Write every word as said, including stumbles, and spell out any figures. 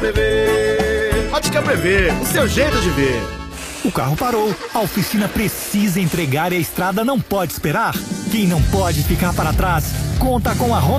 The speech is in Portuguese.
Prever. Ótica Prever, o seu jeito de ver. O carro parou, a oficina precisa entregar e a estrada não pode esperar. Quem não pode ficar para trás, conta com a Honda